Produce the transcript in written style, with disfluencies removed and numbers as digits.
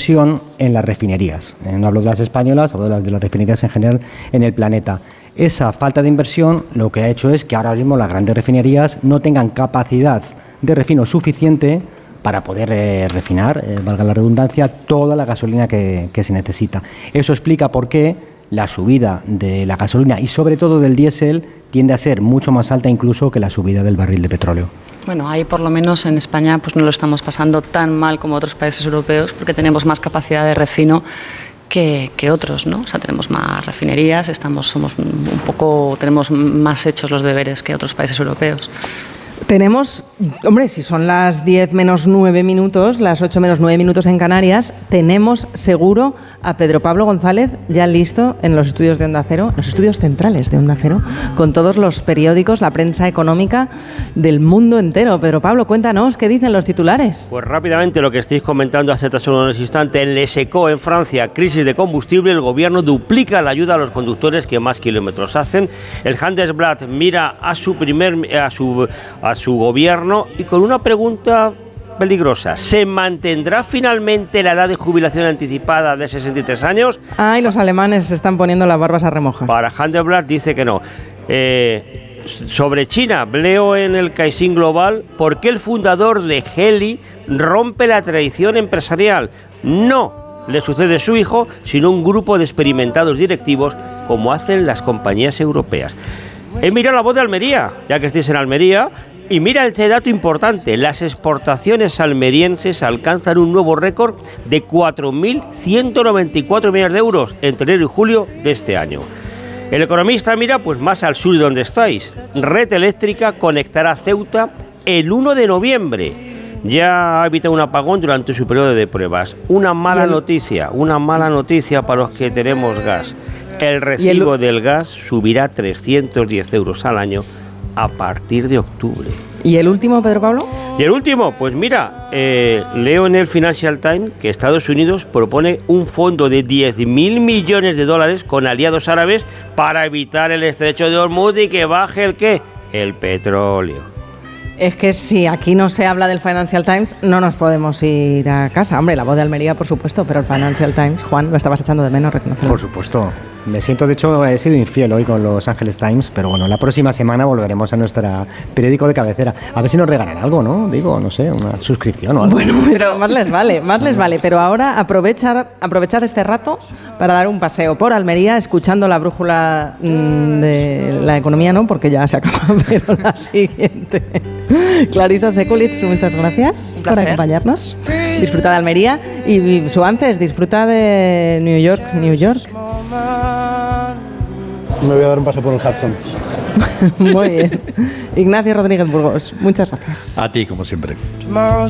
inversión en las refinerías. No hablo de las españolas, hablo de las refinerías en general en el planeta. Esa falta de inversión lo que ha hecho es que ahora mismo las grandes refinerías no tengan capacidad de refino suficiente para poder refinar, valga la redundancia, toda la gasolina que se necesita. Eso explica por qué la subida de la gasolina y sobre todo del diésel tiende a ser mucho más alta incluso que la subida del barril de petróleo. Bueno, ahí por lo menos en España pues no lo estamos pasando tan mal como otros países europeos porque tenemos más capacidad de refino que otros, ¿no? O sea, tenemos más refinerías, tenemos más hechos los deberes que otros países europeos. Tenemos, hombre, si son las 10 menos 9 minutos, las 8 menos 9 minutos en Canarias, tenemos seguro a Pedro Pablo González ya listo en los estudios de Onda Cero, los estudios centrales de Onda Cero, con todos los periódicos, la prensa económica del mundo entero. Pedro Pablo, cuéntanos, ¿qué dicen los titulares? Pues rápidamente lo que estáis comentando hace tan solo unos instantes, en Le Secó, en Francia, crisis de combustible, el gobierno duplica la ayuda a los conductores que más kilómetros hacen. El Handelsblatt mira a su gobierno y con una pregunta peligrosa: ¿se mantendrá finalmente la edad de jubilación anticipada de 63 años? Ay, los alemanes se están poniendo las barbas a remojar. Para Handelsblatt dice que no. Sobre China, leo en el Caixin Global, ¿por qué el fundador de Geely rompe la tradición empresarial? No le sucede su hijo, sino un grupo de experimentados directivos, como hacen las compañías europeas. He mirado La Voz de Almería, ya que estáis en Almería, y mira este dato importante: las exportaciones almerienses alcanzan un nuevo récord de 4.194 millones de euros entre enero y julio de este año. El Economista mira pues más al sur de donde estáis. Red Eléctrica conectará Ceuta el 1 de noviembre. Ya ha evitado un apagón durante su periodo de pruebas. Una mala noticia para los que tenemos gas. El recibo del gas subirá 310 euros al año a partir de octubre. ¿Y el último, Pedro Pablo? Y el último, pues mira, leo en el Financial Times que Estados Unidos propone un fondo de 10.000 millones de dólares con aliados árabes para evitar el estrecho de Hormuz y que baje ¿el qué? El petróleo. Es que si aquí no se habla del Financial Times, no nos podemos ir a casa. Hombre, La Voz de Almería, por supuesto, pero el Financial Times, Juan, lo estabas echando de menos, reconocerlo. Por supuesto. Me siento, de hecho, he sido infiel hoy con Los Angeles Times, pero bueno, la próxima semana volveremos a nuestro periódico de cabecera. A ver si nos regalan algo, ¿no? Digo, no sé, una suscripción o algo. Bueno, pero más les vale. Pero ahora aprovechad este rato para dar un paseo por Almería, escuchando la brújula de la economía, ¿no? Porque ya se acaba, pero la siguiente. Clarisa Sekulitz, muchas gracias por acompañarnos. Disfruta de Almería y su antes, disfruta de New York. Me voy a dar un paso por el Hudson. Muy bien. Ignacio Rodríguez Burgos, muchas gracias. A ti, como siempre.